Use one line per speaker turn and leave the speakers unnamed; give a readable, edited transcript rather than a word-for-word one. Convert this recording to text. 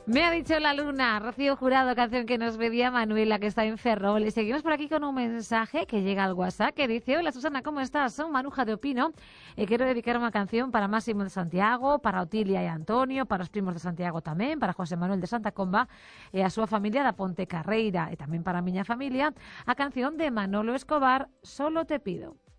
Me ha dicho la luna, Rocío Jurado, canción que nos pedía Manuela, que está en Ferrol. Y seguimos por aquí con un mensaje que llega al WhatsApp que dice: hola Susana, ¿cómo estás? Soy Manuja de Opino. Quiero dedicar una canción para Máximo de Santiago, para Otilia y Antonio, para los primos de Santiago también, para José Manuel de Santa Comba, a su familia da Ponte Carreira, y también para miña familia, a canción de Manolo Escobar, Solo te pido.